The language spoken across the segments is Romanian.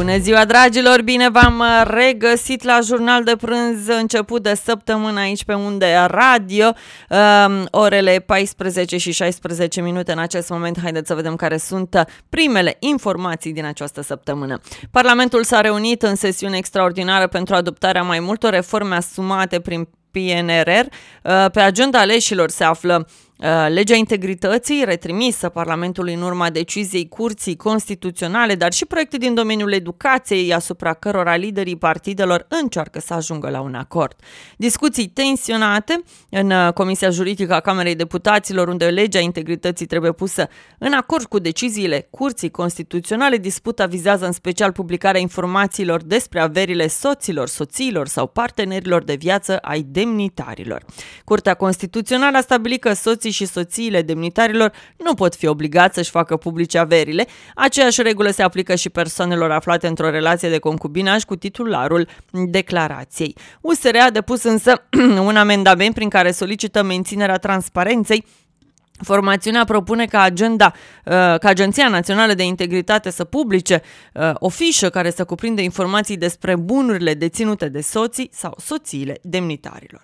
Bună ziua, dragilor! Bine v-am regăsit la jurnal de prânz început de săptămână aici pe Unde Radio. Orele 14 și 16 minute în acest moment. Haideți să vedem care sunt primele informații din această săptămână. Parlamentul s-a reunit în sesiune extraordinară pentru adoptarea mai multor reforme asumate prin PNRR. Pe agenda aleșilor se află legea integrității, retrimisă Parlamentului în urma deciziei Curții Constituționale, dar și proiecte din domeniul educației, asupra cărora liderii partidelor încearcă să ajungă la un acord. Discuții tensionate în Comisia Juridică a Camerei Deputaților, unde legea integrității trebuie pusă în acord cu deciziile Curții Constituționale. Disputa vizează în special publicarea informațiilor despre averile soților, soțiilor sau partenerilor de viață ai demnitarilor. Curtea Constituțională a stabilit că soții și soțiile demnitarilor nu pot fi obligați să-și facă publice averile. Aceeași regulă se aplică și persoanelor aflate într-o relație de concubinaj cu titularul declarației. USR a depus însă un amendament prin care solicită menținerea transparenței. Formațiunea propune ca Agenția Națională de Integritate să publice o fișă care să cuprindă informații despre bunurile deținute de soții sau soțiile demnitarilor.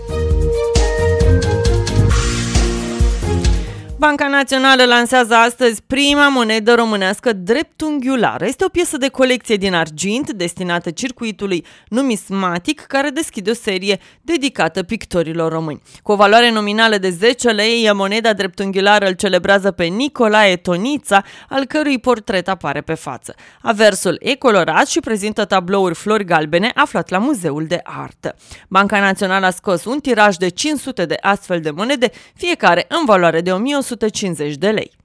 Banca Națională lansează astăzi prima monedă românească dreptunghiulară. Este o piesă de colecție din argint destinată circuitului numismatic, care deschide o serie dedicată pictorilor români. Cu o valoare nominală de 10 lei, moneda dreptunghiulară îl celebrează pe Nicolae Tonița, al cărui portret apare pe față. Aversul e colorat și prezintă tablouri flori galbene aflat la Muzeul de Artă. Banca Națională a scos un tiraj de 500 de astfel de monede, fiecare în valoare de 1150 de lei.